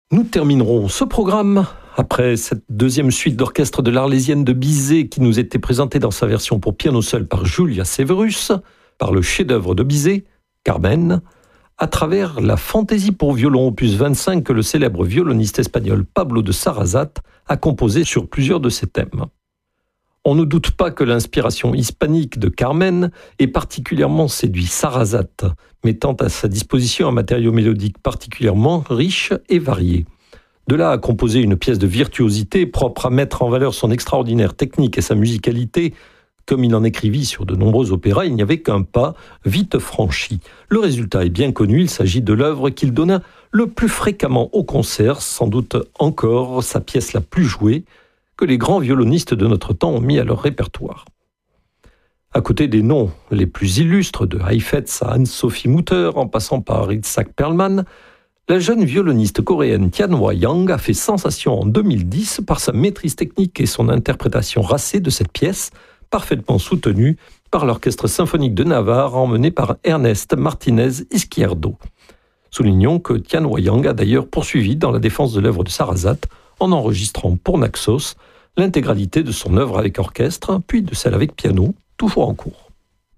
Nous terminerons ce programme après cette deuxième suite d'orchestre de l'Arlésienne de Bizet qui nous était présentée dans sa version pour piano seul par Julia Severus, par le chef-d'œuvre de Bizet, Carmen, à travers la fantaisie pour violon opus 25 que le célèbre violoniste espagnol Pablo de Sarasate a composé sur plusieurs de ses thèmes. On ne doute pas que l'inspiration hispanique de Carmen ait particulièrement séduit Sarasate, mettant à sa disposition un matériau mélodique particulièrement riche et varié. De là à composer une pièce de virtuosité propre à mettre en valeur son extraordinaire technique et sa musicalité, comme il en écrivit sur de nombreux opéras, il n'y avait qu'un pas vite franchi. Le résultat est bien connu, il s'agit de l'œuvre qu'il donna le plus fréquemment au concert, sans doute encore sa pièce la plus jouée, que les grands violonistes de notre temps ont mis à leur répertoire. À côté des noms les plus illustres, de Heifetz à Anne-Sophie Mutter, en passant par Itzhak Perlman, la jeune violoniste coréenne Tianhua Yang a fait sensation en 2010 par sa maîtrise technique et son interprétation racée de cette pièce, parfaitement soutenue par l'Orchestre symphonique de Navarre, emmené par Ernest Martinez Izquierdo. Soulignons que Tianhua Yang a d'ailleurs poursuivi dans la défense de l'œuvre de Sarasate, en enregistrant pour Naxos l'intégralité de son œuvre avec orchestre, puis de celle avec piano, toujours en cours.